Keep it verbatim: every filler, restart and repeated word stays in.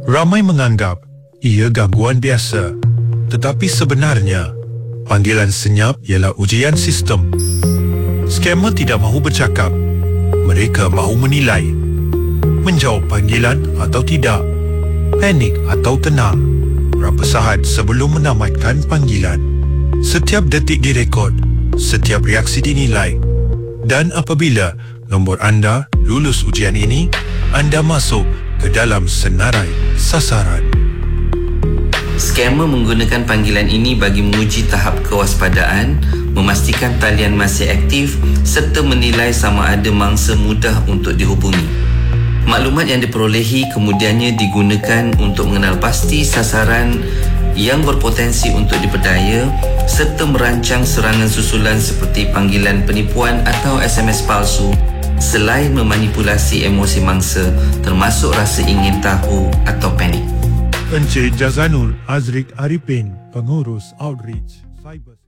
Ramai menganggap ia gangguan biasa, tetapi sebenarnya panggilan senyap ialah ujian sistem. Skamer tidak mahu bercakap. Mereka mahu menilai, menjawab panggilan atau tidak, panik atau tenang, berapa saat sebelum menamatkan panggilan. Setiap detik direkod, setiap reaksi dinilai. Dan apabila nombor anda lulus ujian ini, anda masuk ke dalam senarai sasaran. Skamer menggunakan panggilan ini bagi menguji tahap kewaspadaan, memastikan talian masih aktif serta menilai sama ada mangsa mudah untuk dihubungi. Maklumat yang diperolehi kemudiannya digunakan untuk mengenal pasti sasaran yang berpotensi untuk diperdaya serta merancang serangan susulan seperti panggilan penipuan atau S M S palsu, selain memanipulasi emosi mangsa termasuk rasa ingin tahu atau panik. Encik Jazanul Azrik Arifin, Pengurus Outreach Cyber.